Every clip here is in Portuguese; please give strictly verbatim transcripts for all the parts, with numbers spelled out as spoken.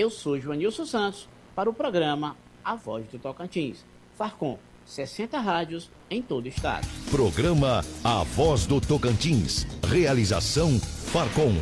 Eu sou Joanilson Santos para o programa A Voz do Tocantins. Farcom, sessenta rádios em todo o estado. Programa A Voz do Tocantins. Realização Farcom.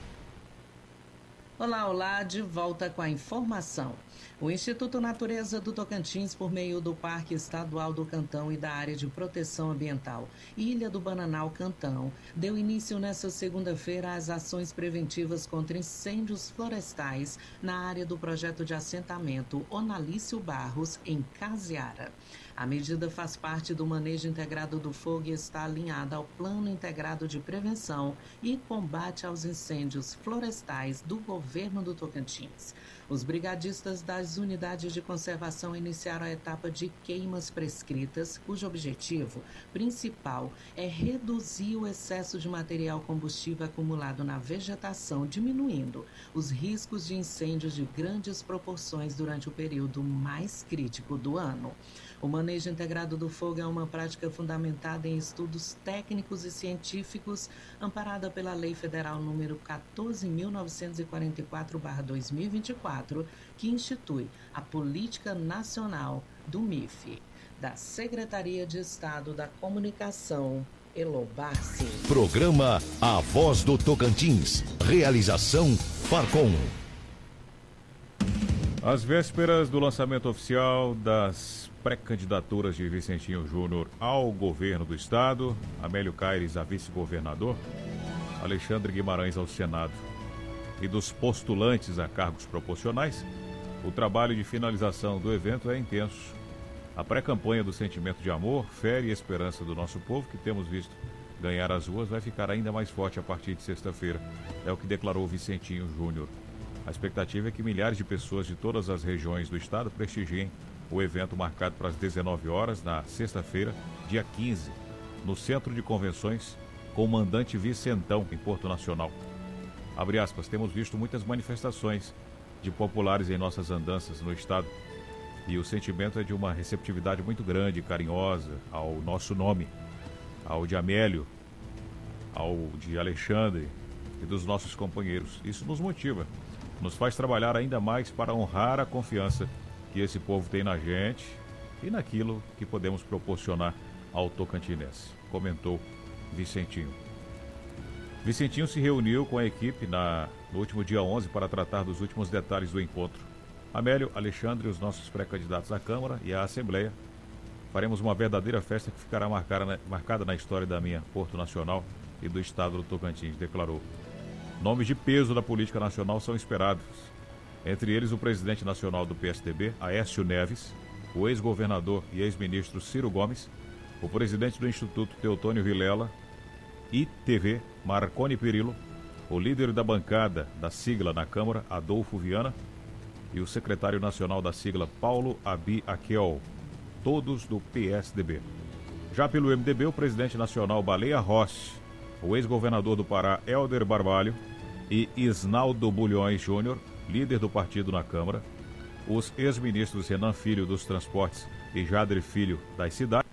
Olá, olá, de volta com a informação. O Instituto Natureza do Tocantins, por meio do Parque Estadual do Cantão e da Área de Proteção Ambiental Ilha do Bananal Cantão, deu início nesta segunda-feira às ações preventivas contra incêndios florestais na área do projeto de assentamento Onalício Barros, em Casiara. A medida faz parte do manejo integrado do fogo e está alinhada ao Plano Integrado de Prevenção e Combate aos Incêndios Florestais do Governo do Tocantins. Os brigadistas das unidades de conservação iniciaram a etapa de queimas prescritas, cujo objetivo principal é reduzir o excesso de material combustível acumulado na vegetação, diminuindo os riscos de incêndios de grandes proporções durante o período mais crítico do ano. O manejo integrado do fogo é uma prática fundamentada em estudos técnicos e científicos, amparada pela Lei Federal número quatorze mil novecentos e quarenta e quatro barra dois mil e vinte e quatro, que institui a Política Nacional do M I F, da Secretaria de Estado da Comunicação, Elobarce. Programa A Voz do Tocantins. Realização Farcom. Às vésperas do lançamento oficial das pré-candidaturas de Vicentinho Júnior ao governo do estado, Amélio Caires a vice-governador, Alexandre Guimarães ao Senado, e dos postulantes a cargos proporcionais, o trabalho de finalização do evento é intenso. A pré-campanha do sentimento de amor, fé e esperança do nosso povo, que temos visto ganhar as ruas, vai ficar ainda mais forte a partir de sexta-feira, é o que declarou Vicentinho Júnior. A expectativa é que milhares de pessoas de todas as regiões do estado prestigiem o evento marcado para as dezenove horas, na sexta-feira, dia quinze, no Centro de Convenções Comandante Vicentão, em Porto Nacional. Abre aspas, temos visto muitas manifestações de populares em nossas andanças no estado e o sentimento é de uma receptividade muito grande e carinhosa ao nosso nome, ao de Amélio, ao de Alexandre e dos nossos companheiros. Isso nos motiva, nos faz trabalhar ainda mais para honrar a confiança que esse povo tem na gente e naquilo que podemos proporcionar ao tocantinense, comentou Vicentinho. Vicentinho se reuniu com a equipe na, no último dia onze para tratar dos últimos detalhes do encontro. Amélio, Alexandre e os nossos pré-candidatos à Câmara e à Assembleia faremos uma verdadeira festa que ficará marcada na, marcada na história da minha Porto Nacional e do estado do Tocantins, declarou. Nomes de peso da política nacional são esperados. Entre eles, o presidente nacional do P S D B, Aécio Neves, o ex-governador e ex-ministro Ciro Gomes, o presidente do Instituto Teotônio Vilela, I T V, Marconi Perillo, o líder da bancada da sigla na Câmara, Adolfo Viana, e o secretário nacional da sigla, Paulo Abi Aquel, todos do P S D B. Já pelo M D B, o presidente nacional Baleia Rossi, o ex-governador do Pará, Helder Barbalho, e Isnaldo Bulhões Júnior, líder do partido na Câmara, os ex-ministros Renan Filho dos Transportes e Jader Filho das Cidades,